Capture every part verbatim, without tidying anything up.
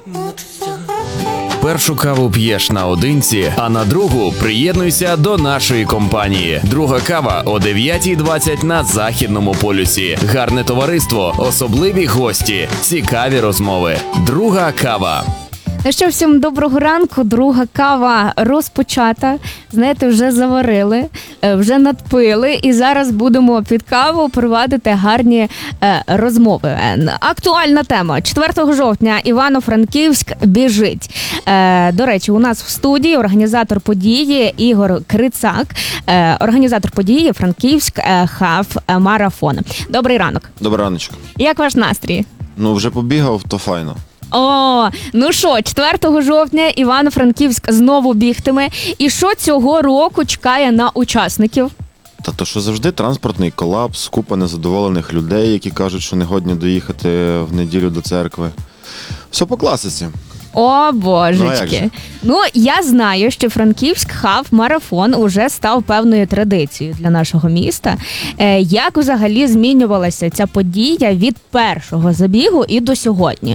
Першу каву п'єш наодинці, а на другу приєднуйся до нашої компанії. Друга кава о дев'ятій двадцять на Західному полюсі. Гарне товариство, особливі гості, цікаві розмови. Друга кава. Ну що, всім доброго ранку. Друга кава розпочата. Знаєте, вже заварили, вже надпили і зараз будемо під каву провадити гарні е, розмови. Актуальна тема. четвертого жовтня Івано-Франківськ біжить. Е, до речі, у нас в студії організатор події Ігор Крицак, е, організатор події Франківськ е, Хав Марафон. Добрий ранок. Добрий раночок. Як ваш настрій? Ну, вже побігав, то файно. О, ну що, четвертого жовтня Івано-Франківськ знову бігтиме. І що цього року чекає на учасників? Та то, що завжди транспортний колапс, купа незадоволених людей, які кажуть, що не годні доїхати в неділю до церкви. Все по класиці. О, божечки. Ну, ну, я знаю, що Франківськ Хав Марафон уже став певною традицією для нашого міста. Е, як взагалі змінювалася ця подія від першого забігу і до сьогодні?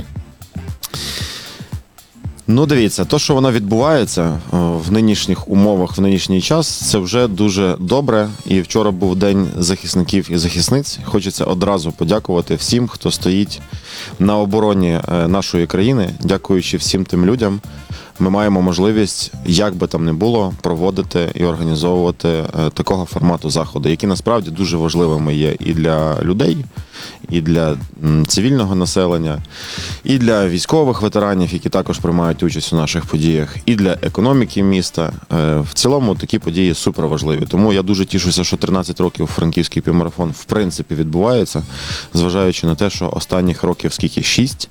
Ну, дивіться, то, що воно відбувається в нинішніх умовах, в нинішній час, це вже дуже добре. І вчора був День захисників і захисниць. Хочеться одразу подякувати всім, хто стоїть на обороні нашої країни. Дякуючи всім тим людям, ми маємо можливість, як би там не було, проводити і організовувати такого формату заходи, які насправді дуже важливими є і для людей, і для цивільного населення, і для військових ветеранів, які також приймають участь у наших подіях, і для економіки міста. В цілому такі події суперважливі. Тому я дуже тішуся, що тринадцять років Франківський півмарафон в принципі відбувається, зважаючи на те, що останніх років скільки? шість,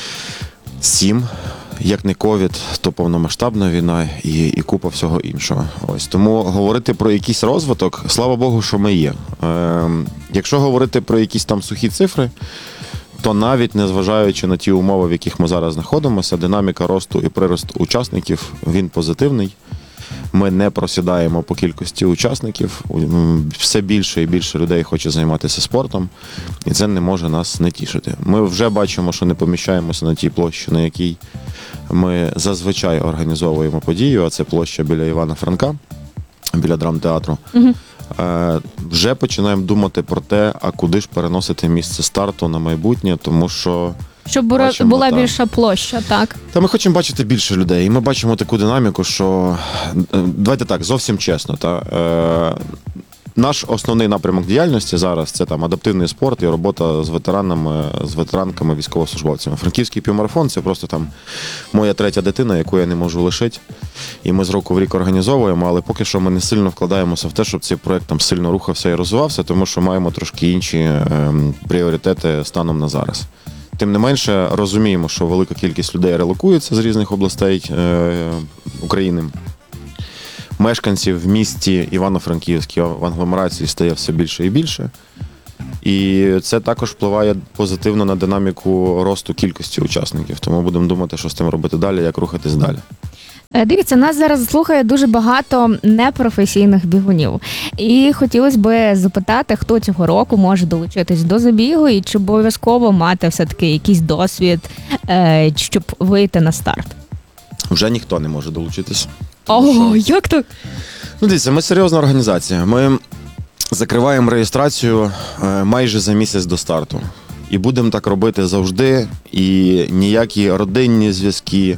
сім, як не ковід, то повномасштабна війна і, і купа всього іншого. Ось. Тому говорити про якийсь розвиток, слава Богу, що ми є. Е, якщо говорити про якісь там сухі цифри, то навіть незважаючи на ті умови, в яких ми зараз знаходимося, динаміка росту і прирост учасників, він позитивний. Ми не просідаємо по кількості учасників, все більше і більше людей хоче займатися спортом, і це не може нас не тішити. Ми вже бачимо, що не поміщаємося на тій площі, на якій ми зазвичай організовуємо подію, а це площа біля Івана Франка, біля драмтеатру. Угу. Е, вже починаємо думати про те, а куди ж переносити місце старту на майбутнє, тому що Щоб була, бачимо, була та, більша площа, так? Та ми хочемо бачити більше людей. І ми бачимо таку динаміку, що, давайте так, зовсім чесно, та, е, наш основний напрямок діяльності зараз – це там адаптивний спорт і робота з ветеранами, з ветеранками, військовослужбовцями. Франківський півмарафон – це просто там моя третя дитина, яку я не можу лишити. І ми з року в рік організовуємо, але поки що ми не сильно вкладаємося в те, щоб цей проект там сильно рухався і розвивався, тому що маємо трошки інші е, пріоритети станом на зараз. Тим не менше, розуміємо, що велика кількість людей релокується з різних областей е, України. Мешканців в місті Івано-Франківській в агломерації стає все більше і більше. І це також впливає позитивно на динаміку росту кількості учасників. Тому будемо думати, що з тим робити далі, як рухатись далі. Дивіться, нас зараз слухає дуже багато непрофесійних бігунів. І хотілося б запитати, хто цього року може долучитись до забігу і чи обов'язково мати все-таки якийсь досвід, щоб вийти на старт? Вже ніхто не може долучитись. Ого, що... як так? Ну, дивіться, ми серйозна організація. Ми закриваємо реєстрацію майже за місяць до старту. І будемо так робити завжди. І ніякі родинні зв'язки,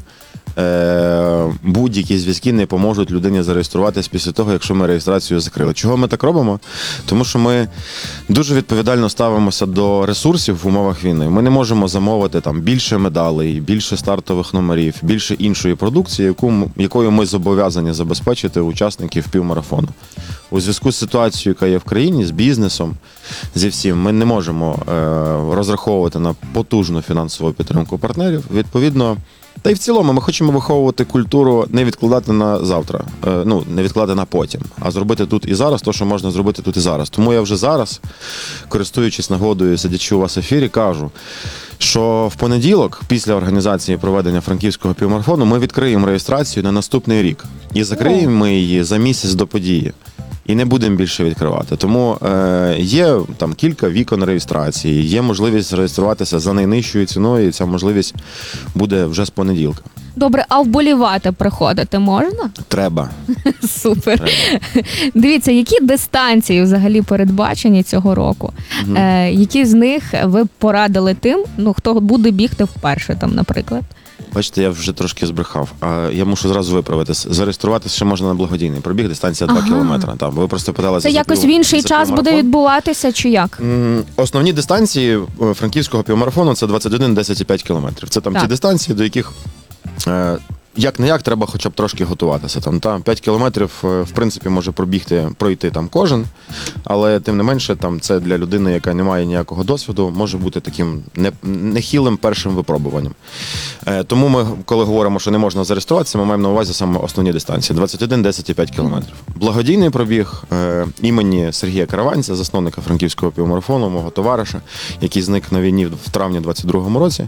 будь-які зв'язки не поможуть людині зареєструватись після того, якщо ми реєстрацію закрили. Чого ми так робимо? Тому що ми дуже відповідально ставимося до ресурсів в умовах війни. Ми не можемо замовити там більше медалей, більше стартових номерів, більше іншої продукції, яку, якою ми зобов'язані забезпечити учасників півмарафону. У зв'язку з ситуацією, яка є в країні, з бізнесом, зі всім, ми не можемо е, розраховувати на потужну фінансову підтримку партнерів. Відповідно, та й в цілому ми хочемо виховувати культуру не відкладати на завтра, е, ну, не відкладати на потім, а зробити тут і зараз те, що можна зробити тут і зараз. Тому я вже зараз, користуючись нагодою, сидячи у вас в ефірі, кажу, що в понеділок, після організації проведення Франківського півмарафону, ми відкриємо реєстрацію на наступний рік. І закриємо ми її за місяць до події. і не будемо більше відкривати. Тому е, є там кілька вікон реєстрації, є можливість реєструватися за найнижчою ціною, і ця можливість буде вже з понеділка. Добре, а вболівати приходити можна? Треба. Супер. Треба. Дивіться, які дистанції взагалі передбачені цього року? Мгм. Е, які з них ви б порадили тим, ну хто буде бігти вперше, там, наприклад? Бачите, я вже трошки збрехав. А я мушу зразу виправитись. Зареєструватися ще можна на благодійний пробіг, дистанція два Ага. кілометри. Там ви просто питалися Це за якось пів- в інший за час буде півмарафон. відбуватися, чи як? М, Основні дистанції е, франківського півмарафону це двадцять один, десять і п'ять кілометрів. Це там Так. ті дистанції, до яких е, як не як треба хоча б трошки готуватися. Там та п'ять кілометрів, е, в принципі, може пробігти, пройти там кожен, але тим не менше, там це для людини, яка не має ніякого досвіду, може бути таким не, нехилим першим випробуванням. Е, Тому ми, коли говоримо, що не можна зареєструватися, ми маємо на увазі саме основні дистанції: двадцять один, десять і п'ять кілометрів. Благодійний пробіг е, імені Сергія Караванця, засновника франківського півмарафону, мого товариша, який зник на війні в травні двадцять другому році.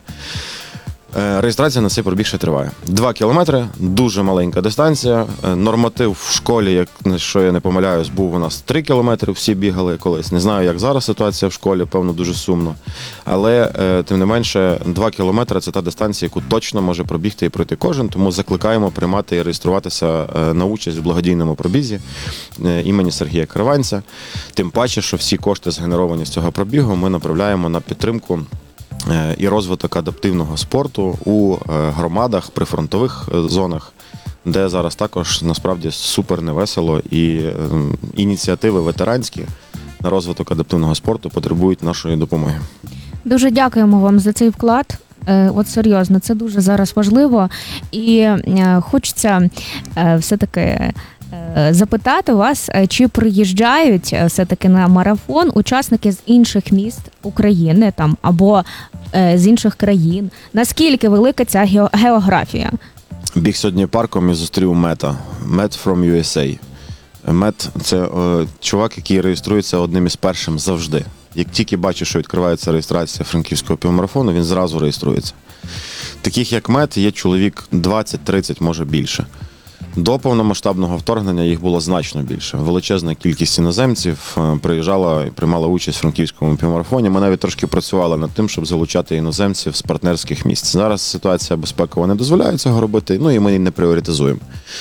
Е, Реєстрація на цей пробіг ще триває. Два кілометри, дуже маленька дистанція. Е, Норматив в школі, як що я не помиляюсь, був у нас три кілометри, всі бігали колись. Не знаю, як зараз ситуація в школі, певно, дуже сумно. Але, е, тим не менше, два кілометри – це та дистанція, яку точно може пробігти і пройти кожен, тому закликаємо приймати і реєструватися е, на участь в благодійному пробізі е, імені Сергія Караванця. Тим паче, що всі кошти, згенеровані з цього пробігу, ми направляємо на підтримку е, і розвиток адаптивного спорту у е, громадах, прифронтових е, зонах, де зараз також насправді супер невесело, і е, ініціативи ветеранські на розвиток адаптивного спорту потребують нашої допомоги. Дуже дякуємо вам за цей вклад. Е, От серйозно, це дуже зараз важливо. І е, хочеться е, все-таки е, запитати вас, е, чи приїжджають е, все-таки на марафон учасники з інших міст України там або е, з інших країн. Наскільки велика ця ге- географія? Біг сьогодні парком і зустрів Мета. Мет from ю ес ей. Мет – це е, чувак, який реєструється одним із першим завжди. Як тільки бачить, що відкривається реєстрація франківського півмарафону, він зразу реєструється. Таких як Мет є чоловік двадцять-тридцять, може більше. До повномасштабного вторгнення їх було значно більше. Величезна кількість іноземців е, приїжджала і приймала участь в франківському півмарафоні. Ми навіть трошки працювали над тим, щоб залучати іноземців з партнерських місць. Зараз ситуація безпекова не дозволяє цього робити, ну і ми не пріоритизуємо.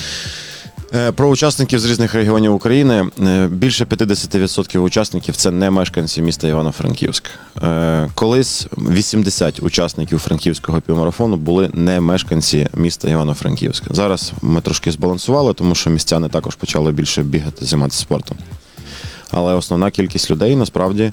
Е, Про учасників з різних регіонів України. Е, Більше п'ятдесят відсотків учасників – це не мешканці міста Івано-Франківськ. Е, Колись вісімдесят учасників франківського півмарафону були не мешканці міста Івано-Франківськ. Зараз ми трошки збалансували, тому що містяни також почали більше бігати, займатися спортом. Але основна кількість людей насправді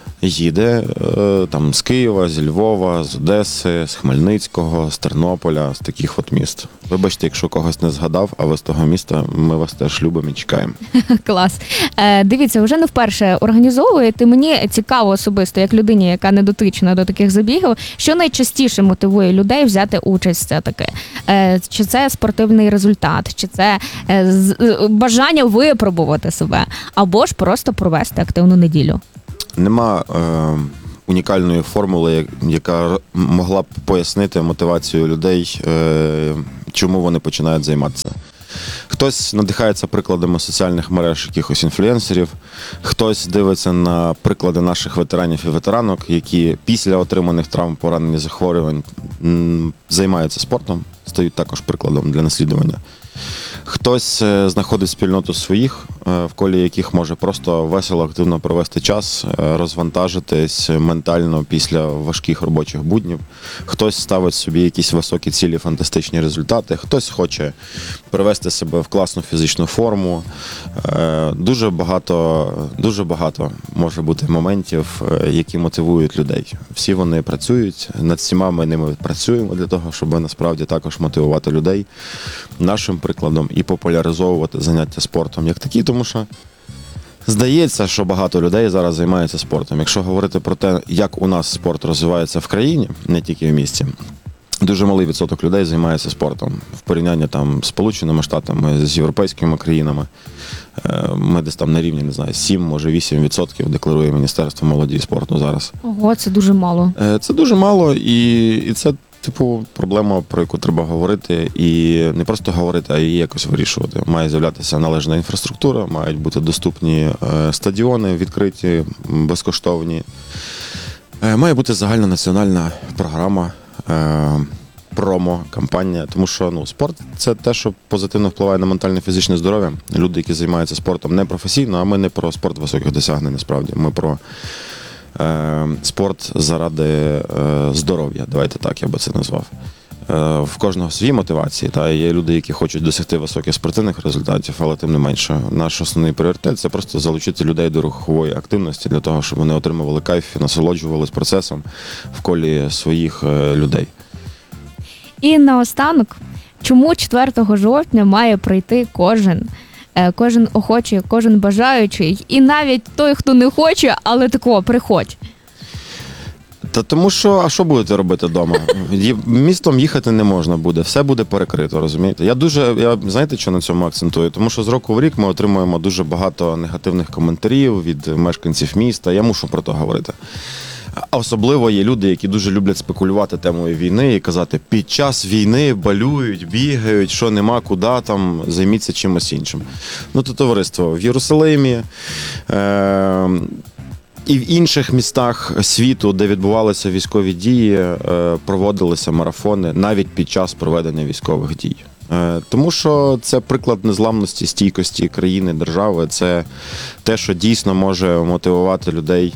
їде е, там з Києва, зі Львова, з Одеси, з Хмельницького, з Тернополя, з таких от міст. Вибачте, якщо когось не згадав, а ви з того міста, ми вас теж любимо і чекаємо. Клас. Е, дивіться, вже не вперше організовуєте. Мені цікаво особисто, як людині, яка не дотична до таких забігів, що найчастіше мотивує людей взяти участь все-таки? Е, чи це спортивний результат, чи це е, з- е, бажання випробувати себе, або ж просто провести активну неділю? Нема е, унікальної формули, як- яка р- могла б пояснити мотивацію людей, е, чому вони починають займатися. Хтось надихається прикладами соціальних мереж якихось інфлюенсерів, хтось дивиться на приклади наших ветеранів і ветеранок, які після отриманих травм, поранень і захворювань м, займаються спортом, стають також прикладом для наслідування. Хтось е, знаходить спільноту своїх, е, в колі яких може просто весело, активно провести час, е, розвантажитись ментально після важких робочих буднів. Хтось ставить собі якісь високі цілі, фантастичні результати. Хтось хоче привести себе в класну фізичну форму. Е, Дуже багато, дуже багато може бути моментів, е, які мотивують людей. Всі вони працюють, над всіма ми ними працюємо для того, щоб насправді також мотивувати людей нашим прикладом і популяризовувати заняття спортом як такі, тому що здається, що багато людей зараз займаються спортом. Якщо говорити про те, як у нас спорт розвивається в країні, не тільки в місті, дуже малий відсоток людей займається спортом. В порівнянні там з Сполученими Штатами, з європейськими країнами. Е, Ми десь там на рівні, не знаю, сім, може вісім відсотків декларує Міністерство молоді і спорту зараз. Ого, це дуже мало. Е, Це дуже мало, і, і це типу, проблема, про яку треба говорити, і не просто говорити, а її якось вирішувати. Має з'являтися належна інфраструктура, мають бути доступні е, стадіони, відкриті, безкоштовні. Е, Має бути загальнонаціональна програма, е, промо-кампанія, тому що ну, спорт – це те, що позитивно впливає на ментальне і фізичне здоров'я. Люди, які займаються спортом не професійно, а ми не про спорт високих досягнень, насправді. Ми про е, спорт заради е, здоров'я, давайте так я би це назвав. Е, в кожного свої мотивації. Та є люди, які хочуть досягти високих спортивних результатів, але тим не менше, наш основний пріоритет – це просто залучити людей до рухової активності для того, щоб вони отримували кайф і насолоджувалися процесом в колі своїх е, людей. І наостанок, чому четвертого жовтня має прийти кожен, е, кожен охочий, кожен бажаючий, і навіть той, хто не хоче, але тако, приходь. Та тому що, а що будете робити вдома? Містом їхати не можна буде, все буде перекрито, розумієте? Я дуже, я знаєте, що на цьому акцентую? Тому що з року в рік ми отримуємо дуже багато негативних коментарів від мешканців міста, я мушу про це говорити. А особливо є люди, які дуже люблять спекулювати темою війни і казати, під час війни балюють, бігають, що нема, куди там, займіться чимось іншим. Ну, то товариство в Єрусалимі, е- і в інших містах світу, де відбувалися військові дії, е- проводилися марафони навіть під час проведення військових дій. Е- тому що це приклад незламності, стійкості країни, держави, це те, що дійсно може мотивувати людей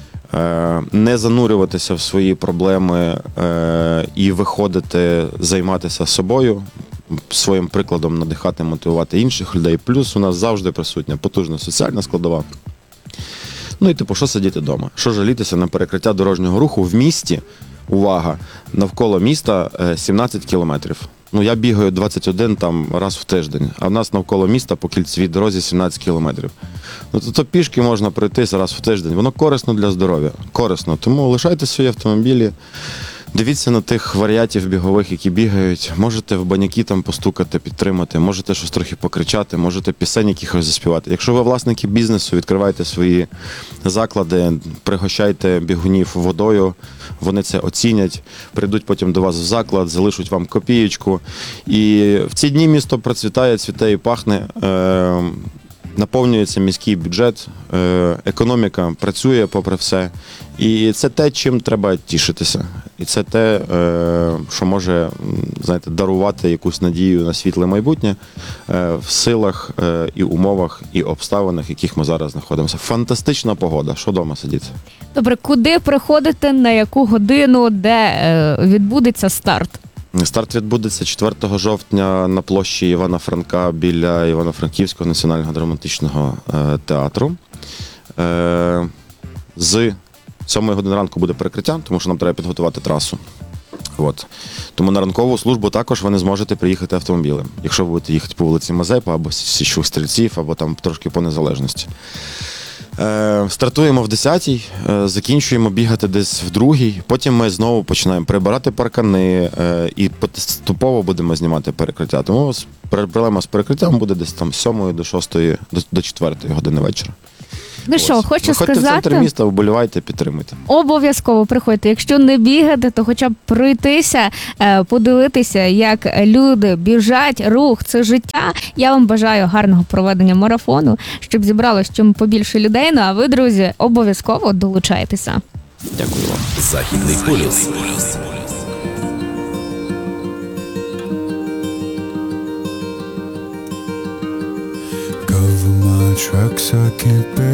не занурюватися в свої проблеми і виходити, займатися собою, своїм прикладом надихати, мотивувати інших людей. Плюс у нас завжди присутня потужна соціальна складова. Ну і типу, що сидіти вдома? Що жалітися на перекриття дорожнього руху в місті? Увага, навколо міста сімнадцять кілометрів. Ну, я бігаю двадцять один там раз в тиждень, а в нас навколо міста по кільцевій дорозі сімнадцять кілометрів. Ну, то, то пішки можна пройтись раз в тиждень. Воно корисно для здоров'я. Корисно. Тому лишайте свої автомобілі, дивіться на тих варіатів бігових, які бігають. Можете в баняки там постукати, підтримати, можете щось трохи покричати, можете пісень якихось заспівати. Якщо ви власники бізнесу, відкривайте свої заклади, пригощайте бігунів водою, вони це оцінять, прийдуть потім до вас в заклад, залишать вам копієчку. І в ці дні місто процвітає, цвіте і пахне. Е- Наповнюється міський бюджет, економіка працює попри все. І це те, чим треба тішитися. І це те, що може, знаєте, дарувати якусь надію на світле майбутнє в силах і умовах, і обставинах, в яких ми зараз знаходимося. Фантастична погода. Що вдома сидіти? Добре, куди приходите, на яку годину, де відбудеться старт? Старт відбудеться четвертого жовтня на площі Івана Франка біля Івано-Франківського національного драматичного театру. З сьомої години ранку буде перекриття, тому що нам треба підготувати трасу. От. Тому на ранкову службу також ви не зможете приїхати автомобілем, якщо ви будете їхати по вулиці Мазепа або Січових Стрільців, або там трошки по Незалежності. Е, стартуємо в десятій, е, закінчуємо бігати десь в другій, потім ми знову починаємо прибирати паркани е, і поступово будемо знімати перекриття. Тому проблема з перекриттям буде десь там з сьомої до шостої, до, до четвертої години вечора. Ну що, хочу Виходьте сказати, в центр міста, вболівайте, підтримуйте. Обов'язково приходьте. Якщо не бігати, то хоча б пройтися, подивитися, як люди біжать, рух, це життя. Я вам бажаю гарного проведення марафону, щоб зібралось чим побільше людей. Ну а ви, друзі, обов'язково долучайтеся. Дякую вам. Західний полюс. Cover my tracks, I can't bear